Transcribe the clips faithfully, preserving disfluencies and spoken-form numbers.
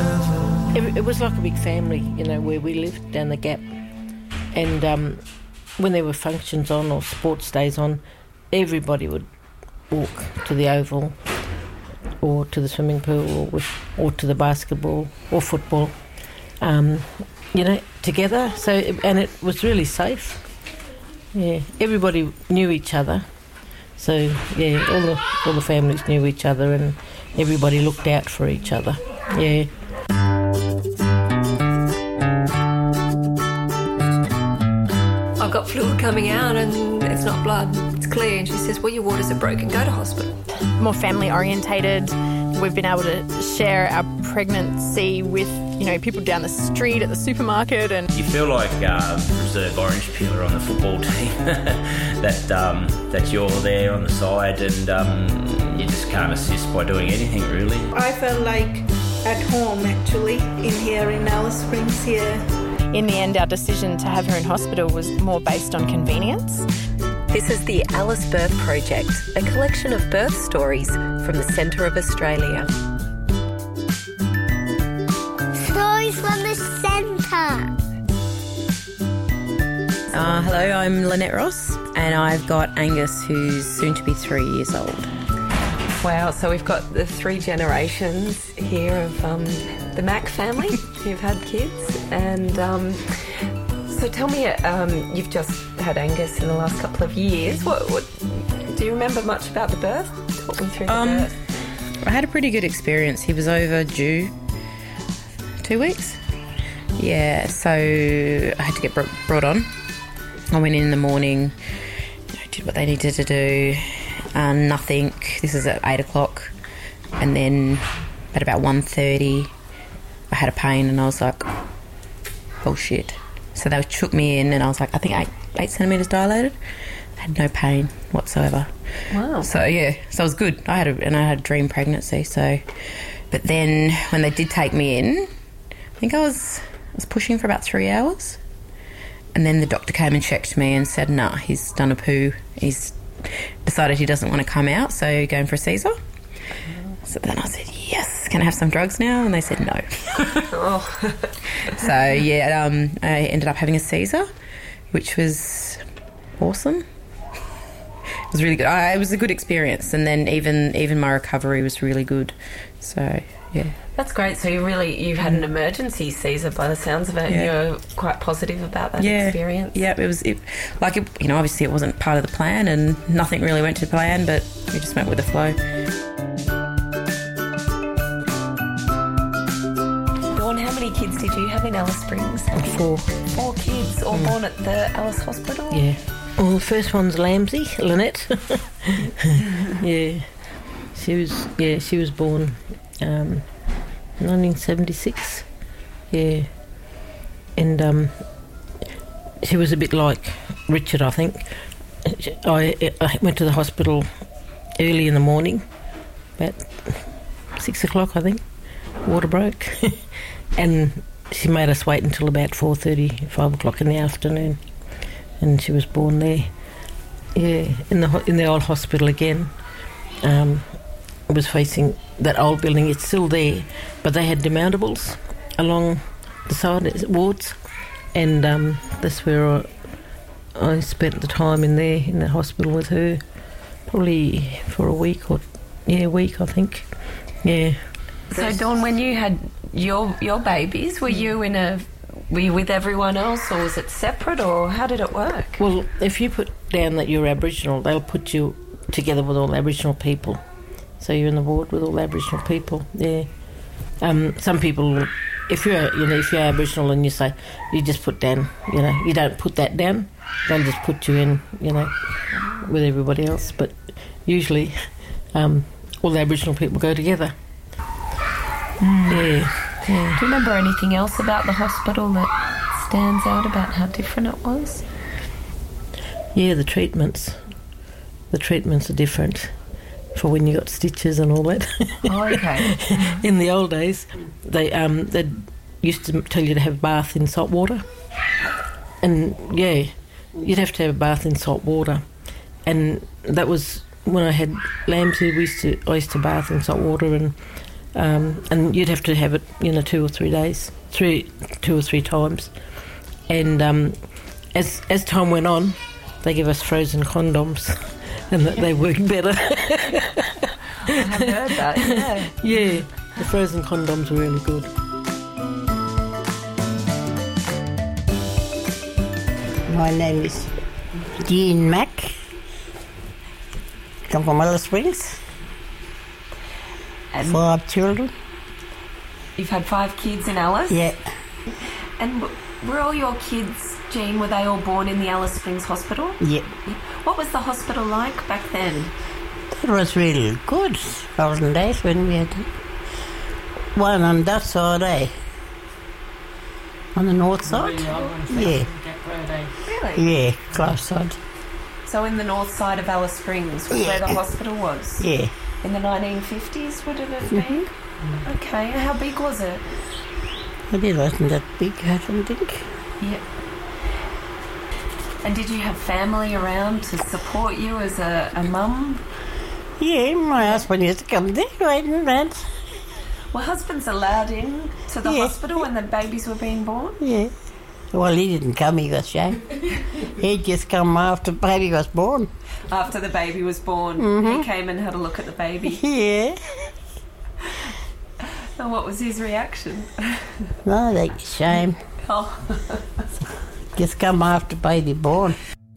It, it was like a big family, you know, where we lived down the gap. And um, when there were functions on or sports days on, everybody would walk to the Oval or to the swimming pool or, with, or to the basketball or football, um, you know, together. So, and it was really safe. Yeah, everybody knew each other. So, yeah, all the all the families knew each other and everybody looked out for each other. Yeah. I've got fluid coming out and it's not blood, it's clear. And she says, well, your waters are broken, go to hospital. More family orientated. We've been able to share our pregnancy with, you know, people down the street at the supermarket. And you feel like uh, reserve orange peeler on the football team, that um, that you're there on the side and um, you just can't assist by doing anything really. I felt like at home actually in here in Alice Springs here. In the end, our decision to have her in hospital was more based on convenience. This is the Alice Birth Project, a collection of birth stories from the centre of Australia. Stories from the centre. Uh, hello, I'm Lynette Ross and I've got Angus, who's soon to be three years old. Wow, so we've got the three generations here of um, the Mack family who've had kids. And um, so tell me, um, you've just had Angus in the last couple of years. What, what do you remember much about the birth? Talk me through the um, birth. I had a pretty good experience. He was overdue two weeks. Yeah, so I had to get br- brought on. I went in in the morning, you know, did what they needed to do. Uh, nothing. This is at eight o'clock. And then at about one thirty, I had a pain and I was like, bullshit. So they took me in and I was like, I think eight, eight centimetres dilated. I had no pain whatsoever. Wow. So, yeah, so it was good. I had a, and I had a dream pregnancy. So, but then when they did take me in, I think I was, I was pushing for about three hours. And then the doctor came and checked me and said, nah, he's done a poo. He's decided he doesn't want to come out, so going for a Caesar. So then I said, yes, can I have some drugs now? And they said no. Oh. So, yeah, um, I ended up having a Caesar, which was awesome. It was really good. I, it was a good experience, and then even even my recovery was really good. So, yeah. That's great. So you really, you've had an emergency Caesar by the sounds of it. Yeah. You're quite positive about that yeah. experience. Yeah, it was, it, like, it, you know, obviously it wasn't part of the plan and nothing really went to plan, but we just went with the flow. Dawn, how many kids did you have in Alice Springs? Four. Four kids, all mm. born at the Alice Hospital? Yeah. Well, the first one's Lamsey, Lynette. yeah. She was, yeah, she was born um, nineteen seventy-six. Yeah. And um, she was a bit like Richard, I think. I, I went to the hospital early in the morning, about six o'clock, I think. Water broke. And she made us wait until about four thirty, five o'clock in the afternoon. And she was born there. Yeah, in the in the old hospital again. Um, it was facing that old building. It's still there, but they had demountables along the side wards, and um, that's where I, I spent the time in there in the hospital with her, probably for a week or yeah, a week I think. Yeah. So Dawn, when you had your your babies, were you in a were you with everyone else, or was it separate, or how did it work? Well, if you put down that you're Aboriginal, they'll put you together with all Aboriginal people. So you're in the ward with all Aboriginal people. Yeah. Um, some people, if you're you know if you're Aboriginal and you say you just put down, you know, you don't put that down. They'll just put you in, you know, with everybody else. But usually, um, all the Aboriginal people go together. Mm. Yeah, yeah. Do you remember anything else about the hospital that stands out about how different it was? Yeah, the treatments. The treatments are different for when you got stitches and all that. Oh, okay. In the old days, they um they used to tell you to have a bath in salt water, and yeah, you'd have to have a bath in salt water, and that was when I had Lamsey. We used to I used to bath in salt water, and um, and you'd have to have it, you know, two or three days, three, two or three times. And um, as as time went on, they give us frozen condoms, and that they work better. I have heard that, yeah. Yeah, the frozen condoms are really good. My name is Jean Mack. Come from Alice Springs. And Five children. you've had five kids in Alice? Yeah. And w- were all your kids, Jean, were they all born in the Alice Springs Hospital? Yeah. What was the hospital like back then? It was really good. Thousand days when we had one on that side, eh? On the north side? Yeah. Really? Yeah, close side. So in the north side of Alice Springs was Yeah. where the hospital was? Yeah. In the nineteen fifties, would it have been? Okay, how big was it? But it wasn't that big, I don't think. Yeah. And did you have family around to support you as a, a mum? Yeah, my husband used to come there, right and that. Were husbands allowed in to the Yeah. hospital when the babies were being born? Yeah. Well, he didn't come, he was shy. He'd just come after the baby was born. After the baby was born, Mm-hmm. he came and had a look at the baby. Yeah. And what was his reaction? No, they shame. Oh, Just come after baby born.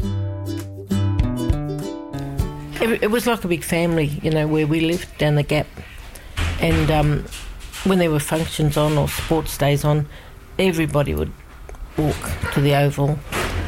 It, it was like a big family, you know, where we lived down the gap. And um, when there were functions on or sports days on, everybody would walk to the oval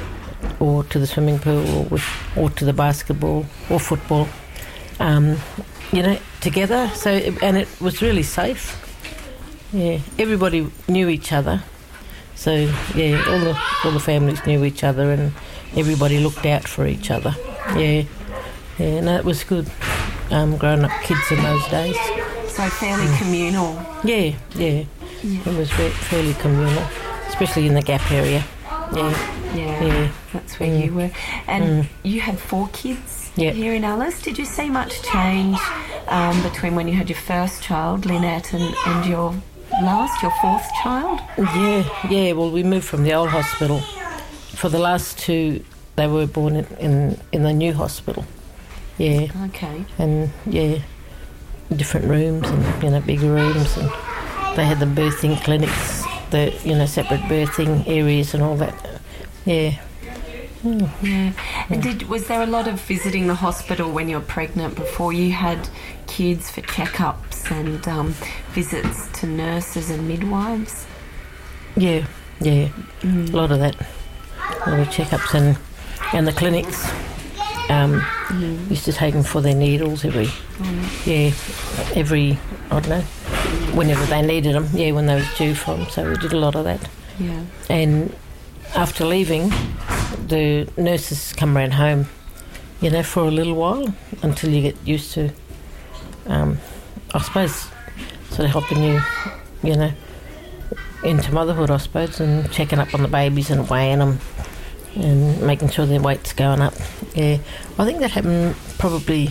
or to the swimming pool or, with, or to the basketball or football, um, you know, together. So, it, and it was really safe. Yeah, everybody knew each other. So, yeah, all the all the families knew each other and everybody looked out for each other. Yeah, yeah, no, it was good, um, growing up kids in those days. so fairly communal. Yeah, yeah, it was ve- fairly communal, especially in the Gap area. Yeah, Yeah, yeah. that's where Mm. you were. And you had four kids Yeah. here in Alice. Did you see much change um, between when you had your first child, Lynette, and, and your last, your fourth child? Yeah, yeah. Well, we moved from the old hospital. For the last two, they were born in, in, in the new hospital. Yeah, Okay. and yeah, different rooms and, you know, bigger rooms, and they had the birthing clinics, the, you know, separate birthing areas and all that. Yeah. Yeah. And did was there a lot of visiting the hospital when you were pregnant before you had kids for checkups and um, visits to nurses and midwives? Yeah, yeah, a lot of that. A lot of checkups and and the clinics. Um, Used to take them for their needles every, yeah, every, I don't know, whenever they needed them, yeah, when they was due for them. So we did a lot of that. Yeah. And after leaving, the nurses come around home, you know, for a little while until you get used to, um, I suppose, sort of helping you, you know, into motherhood, I suppose, and checking up on the babies and weighing them and making sure their weight's going up. Yeah, I think that happened probably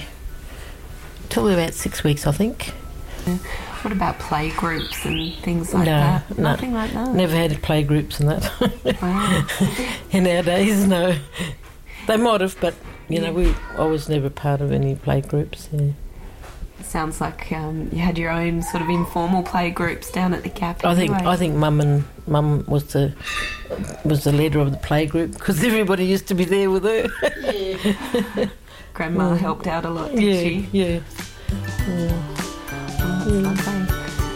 till about six weeks, I think. What about play groups and things like No, that? no. Nothing like that. Never had play groups and that. Wow. In our days, no. They might have, but, you know, we I was never part of any play groups. Yeah. Sounds like um, you had your own sort of informal play groups down at the Gap. I think anyway. I think Mum and Mum was the was the leader of the play group because everybody used to be there with her. Grandma helped out a lot, did yeah, she? yeah. Oh, that's lovely.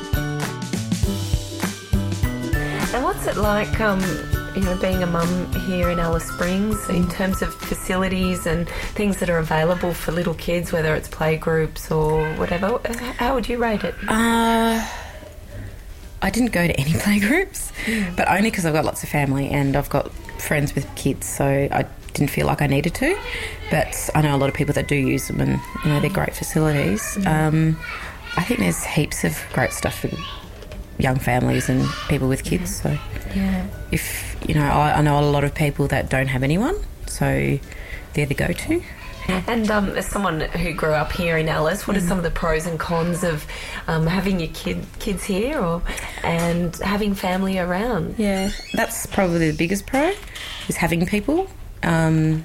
And what's it like, um, you know, being a mum here in Alice Springs in terms of facilities and things that are available for little kids, whether it's play groups or whatever? How would you rate it? Uh, I didn't go to any play groups, but only because I've got lots of family and I've got friends with kids, so I didn't feel like I needed to. But I know a lot of people that do use them, and you know they're great facilities. Um, I think there's heaps of great stuff for young families and people with kids. So Yeah. if you know, I, I know a lot of people that don't have anyone, so they're the go-to. And um, as someone who grew up here in Alice, what are some of the pros and cons of um, having your kid, kids here or and having family around? Yeah, that's probably the biggest pro, is having people. Um,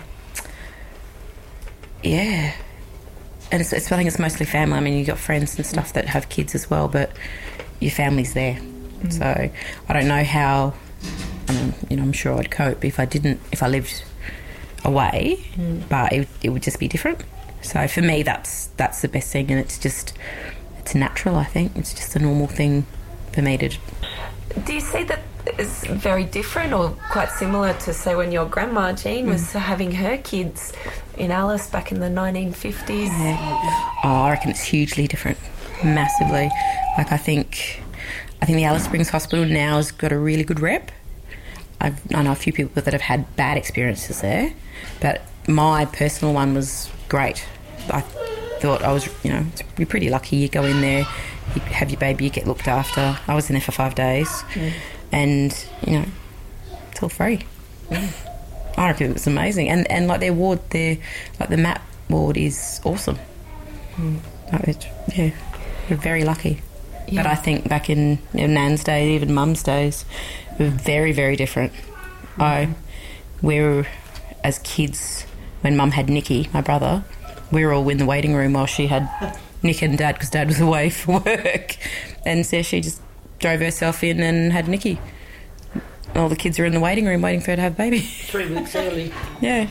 yeah. And it's, it's, I think it's mostly family. I mean, you've got friends and stuff that have kids as well, but your family's there. Mm. So I don't know how, I mean, you know, I'm sure I'd cope if I didn't, if I lived away, mm. but it, it would just be different. So for me, that's that's the best thing, and it's just, it's natural, I think. It's just a normal thing for me to... Do you see that it's very different or quite similar to, say, when your grandma, Jean, was mm. having her kids in Alice back in the nineteen fifties? Yeah. Oh, I reckon it's hugely different, massively. Like, I think, I think the Alice Springs Hospital now has got a really good rep. I've, I know a few people that have had bad experiences there, but my personal one was great. I thought I was, you know, you're pretty lucky. You go in there, you have your baby, you get looked after. I was in there for five days, mm. and, you know, it's all free. Mm. I reckon it was amazing. And, and like, their ward, their, like, the M A P ward is awesome. Mm. Like, it, yeah, we're very lucky. Yeah. But I think back in, in Nan's day, even Mum's days, we were very, very different. Mm-hmm. I, we were, as kids, when Mum had Nicky, my brother, we were all in the waiting room while she had Nick and Dad, because Dad was away for work. And so she just drove herself in and had Nicky. All the kids were in the waiting room waiting for her to have a baby. Three weeks early. Yeah.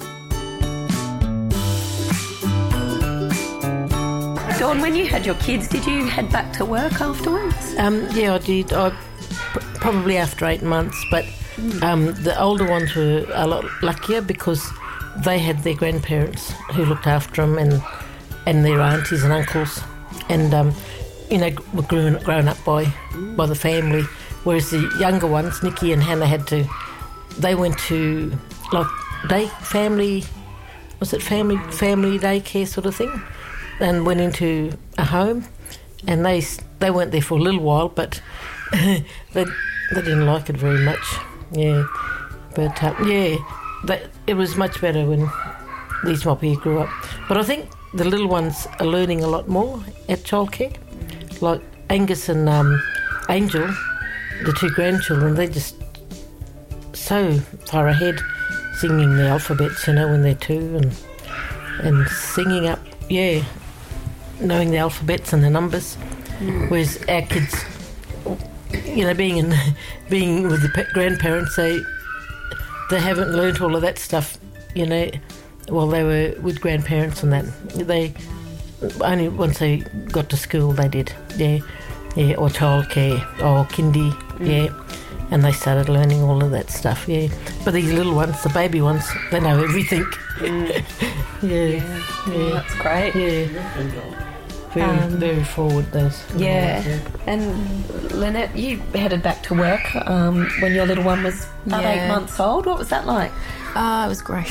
Dawn, when you had your kids, did you head back to work afterwards? Um, yeah, I did. I, pr- probably after eight months, but um, the older ones were a lot luckier because they had their grandparents who looked after them, and and their aunties and uncles, and um, you know, were grown, grown up by by the family. Whereas the younger ones, Nikki and Hannah, had to. They went to like day family. Was it family family daycare sort of thing? And went into a home, and they they weren't there for a little while, but they they didn't like it very much. Yeah, but uh, yeah, that, it was much better when these mob here grew up. But I think the little ones are learning a lot more at childcare. Like Angus and um, Angel, the two grandchildren, they're just so far ahead, singing the alphabets, you know, when they're two, and and singing up, yeah. knowing the alphabets and the numbers, mm. whereas our kids, you know, being in, being with the pe- grandparents, they they haven't learnt all of that stuff, you know. Well, they were with grandparents and that. They only once they got to school they did, yeah, yeah, or childcare or kindy, mm. yeah, and they started learning all of that stuff, yeah. But these little ones, the baby ones, they know everything. Mm. yeah, yeah, yeah, that's great. Yeah. Very, um, very forward, those. Yeah. yeah. And Lynette, you headed back to work um, when your little one was about yeah. eight months old. What was that like? Uh, it was great.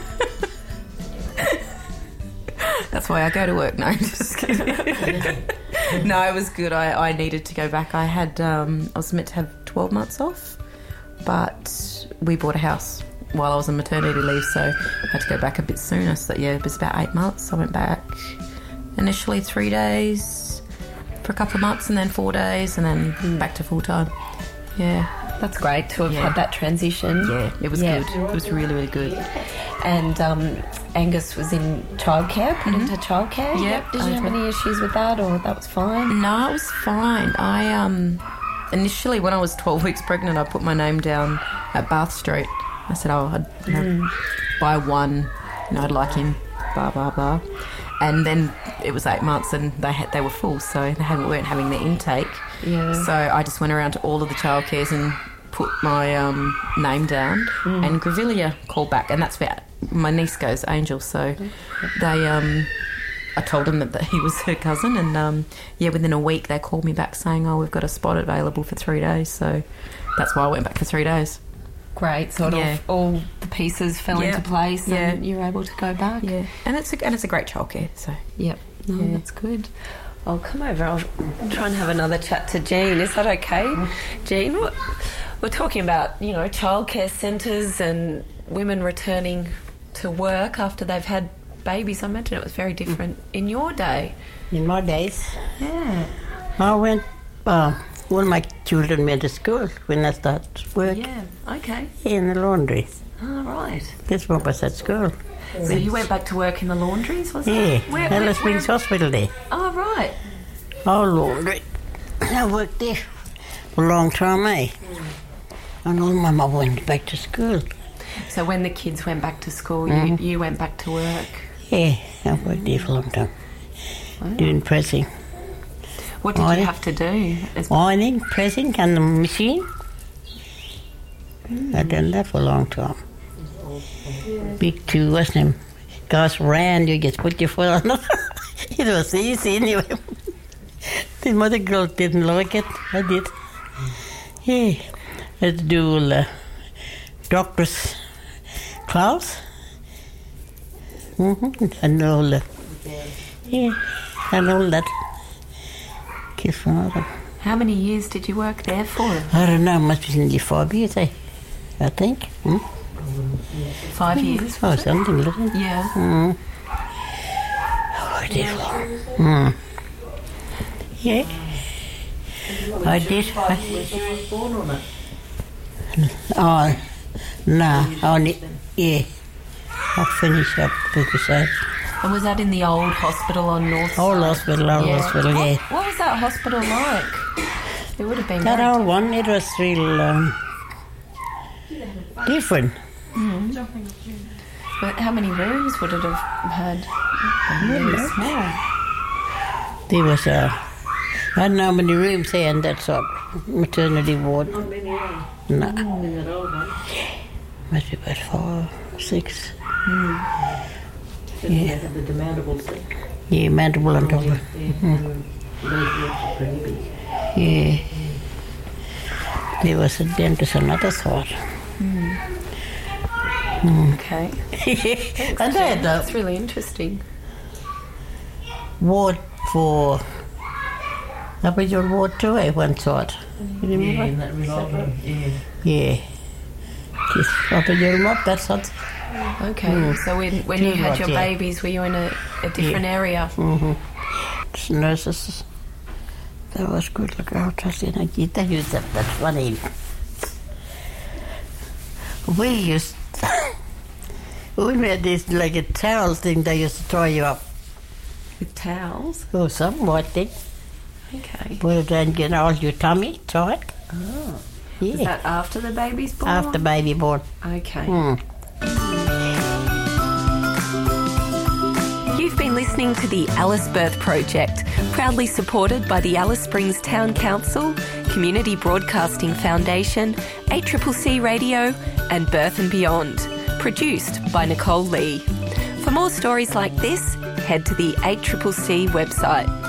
That's why I go to work. No, just kidding. No, it was good. I, I needed to go back. I had um, I was meant to have twelve months off, but we bought a house while I was on maternity leave, so I had to go back a bit sooner. So yeah, it was about eight months. I went back. Initially three days for a couple of months, and then four days, and then mm. back to full time. Yeah, that's great to have yeah. had that transition. Yeah, it was yeah. good. It was really, really good. And um, Angus was in childcare, put mm-hmm. into childcare. Yep. Did you have any issues with that, or that was fine? No, it was fine. I um initially, when I was twelve weeks pregnant, I put my name down at Bath Street. I said, oh, I'd you know, mm. buy one. You know, I'd like him. Blah blah blah. And then it was eight months, and they had they were full, so they hadn't, weren't having the intake. Yeah. So I just went around to all of the childcares and put my um, name down, mm. and Grevillea called back, and that's where my niece goes, Angel. So okay. they, um, I told them that, that he was her cousin, and um, yeah, within a week they called me back saying, "Oh, we've got a spot available for three days." So that's why I went back for three days. Great, sort yeah. of all the pieces fell yeah. into place, yeah. and you're able to go back. Yeah, and it's a, and it's a great childcare. So yep, no, yeah. that's good. I'll come over. I'll try and have another chat to Jean. Is that okay, mm-hmm. Jean? What, we're talking about, you know, childcare centres and women returning to work after they've had babies, I imagine it was very different in your day. In my days, Yeah. I went, uh, well, my children went to school when I started work Yeah. Okay. in the laundry. All right. This one was at school. So you went back to work in the laundries, was Yeah, it? Where, where, Alice Springs where- Hospital there. Oh, right. Oh, laundry. I worked there for a long time, eh? And all my mum went back to school. So when the kids went back to school, Mhm. you, you went back to work. Yeah, I worked there for a long time. Doing pressing. What did Ironing. you have to do? As, Ironing, pressing, and the machine. I've done that for a long time. Big two, wasn't it? Guys ran, you just put your foot on it. It was easy anyway. The mother girl didn't like it. I did. Yeah. I had to do all the doctor's clothes. Mm-hmm. And all the, yeah, and all that. Kiss from other. how many years did you work there for? I don't know, must be nearly five years, eh? I think. Hmm? Five years? Oh, something like that. Yeah. Mm. Oh, I did. Mm. Yeah. I did. I, oh, no, only, yeah. I finished up because I, And was that in the old hospital on North old Side? hospital, old Yeah. hospital, What, yeah. what was that hospital like? It would have been That very old one, it was real um, different. But how many rooms would it have had? Really small. There was a, I don't know how many rooms there in that sort maternity ward. No. Must be about four, six. Yeah. Yeah, mandible on top of it. Mm. Yeah. There was a dentist on the other side. Okay. And they had a That's really interesting. ward for Aboriginal ward too, eh, one side. You remember? Yeah. Yeah. Just Aboriginal mob, that side. Okay. So when, when Two you had lots, your yeah. babies, were you in a, a different area? Just nurses. That was good. Look out, I said, I get that used that. That's funny. We used, when we had this like a towel thing, they used to tie you up. With towels? Or some white thing. Okay. Put it and get all your tummy tight. Oh. Yeah. Is that after the baby's born? After baby born. Okay. Hmm. You've been listening to the Alice Birth Project, proudly supported by the Alice Springs Town Council, Community Broadcasting Foundation, A C C C Radio and Birth and Beyond. Produced by Nicole Lee. For more stories like this, head to the A C C C website.